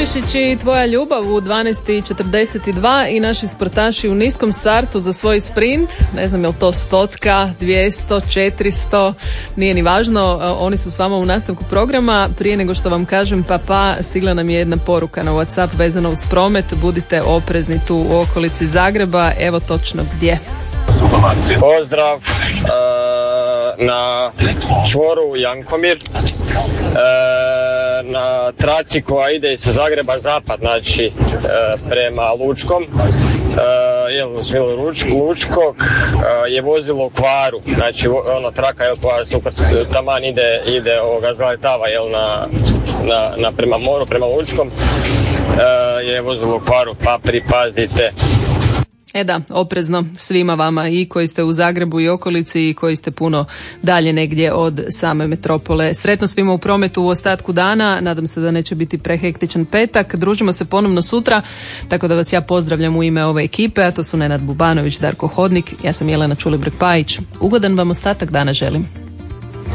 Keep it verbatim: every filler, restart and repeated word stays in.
Barišić i Tvoja ljubav u dvanaest i četrdeset dva i naši sportaši u niskom startu za svoj sprint. Ne znam je li to stotka, dvjesto, četiristo, nije ni važno. Oni su s vama u nastavku programa. Prije nego što vam kažem pa pa, stigla nam je jedna poruka na WhatsApp vezana uz promet. Budite oprezni tu u okolici Zagreba. Evo točno gdje. Pozdrav e, na čvoru Jankomir, e, na traci koja ide iz Zagreba zapad, znači e, prema Lučkom, e, jel, u smilu Luč, Lučkog e, je vozilo u kvaru, znači ono traka jel, koja super taman ide, ide ovoga zaletava jel, na, na, na prema moru, prema Lučkom, e, je vozilo u kvaru, pa pripazite. E da, oprezno svima vama i koji ste u Zagrebu i okolici i koji ste puno dalje negdje od same metropole. Sretno svima u prometu u ostatku dana, nadam se da neće biti prehektičan petak. Družimo se ponovno sutra, tako da vas ja pozdravljam u ime ove ekipe, a to su Nenad Bubanović, Darko Hodnik, ja sam Jelena Čulibrk-Pajić. Ugodan vam ostatak dana želim.